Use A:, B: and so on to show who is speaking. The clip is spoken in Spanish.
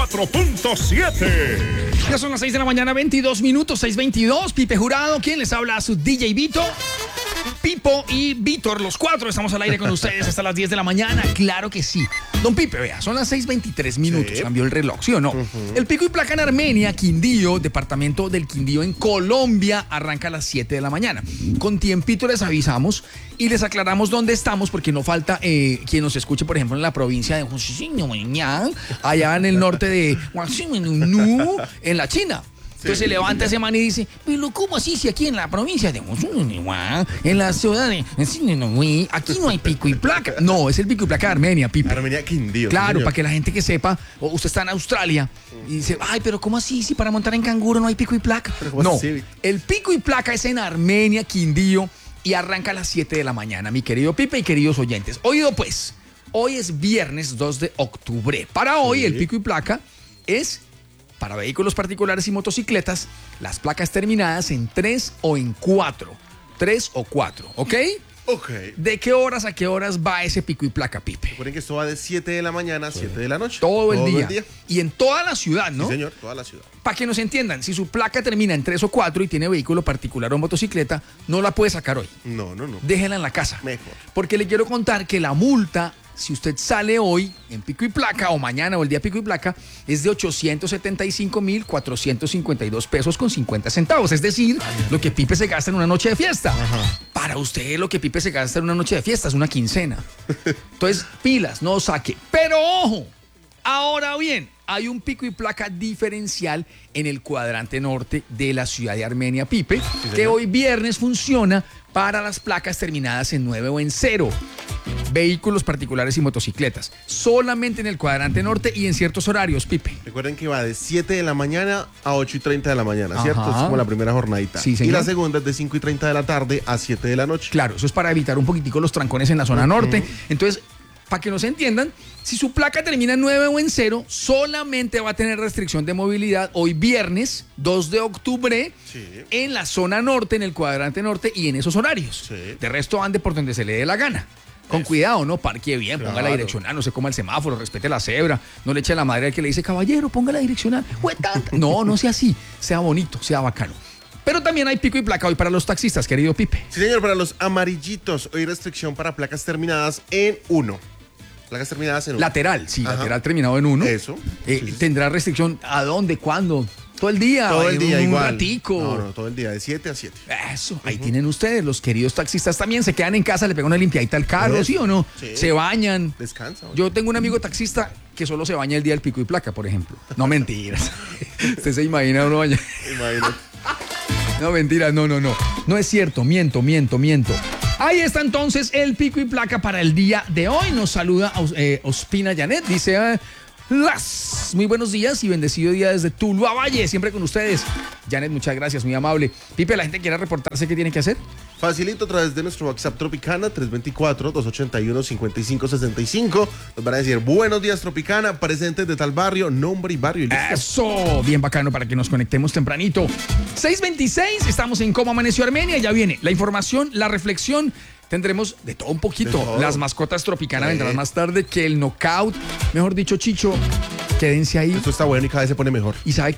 A: 94.7.
B: Ya son las 6 de la mañana, 22 minutos, 6:22. Pipe Jurado, ¿quién les habla? Su DJ Vito, Pipo y Víctor, los cuatro estamos al aire con ustedes hasta las 10 de la mañana. Claro que sí. Don Pipe, vea, son las 6:23 minutos. Sí. Cambió el reloj, ¿sí o no? El pico y placa en Armenia, Quindío, departamento del Quindío en Colombia, arranca a las 7 de la mañana. Con tiempito les avisamos y les aclaramos dónde estamos, porque no falta quien nos escuche, por ejemplo, en la provincia de allá en el norte de en la China. Entonces se levanta ese man y dice, pero ¿cómo así si aquí en la provincia de en la ciudad de aquí no hay pico y placa? No, es el pico y placa de Armenia, Pipe.
C: Armenia, Quindío.
B: Claro, para que la gente que sepa, o usted está en Australia y dice, ay, pero ¿cómo así si para montar en canguro no hay pico y placa? No, el pico y placa es en Armenia, Quindío, y arranca a las 7 de la mañana, mi querido Pipe y queridos oyentes. Oído pues, hoy es viernes 2 de octubre. Para hoy el pico y placa es para vehículos particulares y motocicletas, las placas terminadas en 3 o en 4. 3 o 4, ¿ok?
C: Ok.
B: ¿De qué horas a qué horas va ese pico y placa, Pipe?
C: Recuerden que esto va de 7 de la mañana a 7 de la noche.
B: Todo el día. Y en toda la ciudad, ¿no?
C: Sí, señor, toda la ciudad.
B: Para que nos entiendan, si su placa termina en 3 o 4 y tiene vehículo particular o motocicleta, no la puede sacar hoy.
C: No.
B: Déjela en la casa.
C: Mejor.
B: Porque le quiero contar que la multa, si usted sale hoy en pico y placa o mañana o el día pico y placa, es de 875,452 pesos con 50 centavos. Es decir, lo que Pipe se gasta en una noche de fiesta. Ajá. Para usted lo que Pipe se gasta en una noche de fiesta es una quincena. Entonces, pilas, no saque. Pero ojo, ahora bien, hay un pico y placa diferencial en el cuadrante norte de la ciudad de Armenia, Pipe, que hoy viernes funciona para las placas terminadas en 9 o en 0. Vehículos particulares y motocicletas. Solamente en el cuadrante norte y en ciertos horarios, Pipe.
C: Recuerden que va de 7 de la mañana a 8:30 de la mañana, ¿cierto?
B: Ajá.
C: Es como la primera jornadita.
B: Sí, señor.
C: Y la segunda es de 5:30 de la tarde a 7 de la noche.
B: Claro, eso es para evitar un poquitico los trancones en la zona norte. Entonces, para que nos entiendan, si su placa termina en 9 o en 0, solamente va a tener restricción de movilidad hoy viernes 2 de octubre en la zona norte, en el cuadrante norte y en esos horarios. Sí. De resto ande por donde se le dé la gana. Con cuidado, ¿no? Parquee bien, ponga la direccional, no se coma el semáforo, respete la cebra, no le eche la madre al que le dice, caballero, ponga la direccional. No sea así, sea bonito, sea bacano. Pero también hay pico y placa hoy para los taxistas, querido Pipe.
C: Sí, señor, para los amarillitos, hoy restricción para placas terminadas en 1. Placas terminadas en 1.
B: Lateral, sí, lateral terminado en 1.
C: Eso.
B: ¿Tendrá restricción a dónde, cuándo? ¿Todo el día?
C: Todo el día, igual.
B: ¿Un ratico?
C: No, todo el día, de 7 a 7.
B: Eso, ahí tienen ustedes, los queridos taxistas también. Se quedan en casa, le pegan una limpiadita al carro, ¿sí o no? Sí. Se bañan.
C: Descansa.
B: Yo tengo un amigo taxista que solo se baña el día del pico y placa, por ejemplo. No, mentiras. Usted se imagina uno bañar. Imagínate. No, mentiras, no. No es cierto, miento. Ahí está entonces el pico y placa para el día de hoy. Nos saluda Ospina Janet, dice... Muy buenos días y bendecido día desde Tuluá Valle, siempre con ustedes. Janet, muchas gracias, muy amable. Pipe, la gente quiere reportarse, ¿qué tiene que hacer?
C: Facilito a través de nuestro WhatsApp Tropicana 324-281-5565. Nos van a decir, buenos días Tropicana, presentes de tal barrio, nombre y barrio.
B: Eso, bien bacano para que nos conectemos tempranito. 6:26, estamos en Cómo Amaneció Armenia, ya viene la información, la reflexión. Tendremos de todo un poquito. Las mascotas Tropicana vendrán más tarde, que el knockout. Mejor dicho, Chicho, quédense ahí.
C: Esto está bueno y cada vez se pone mejor.
B: ¿Y sabe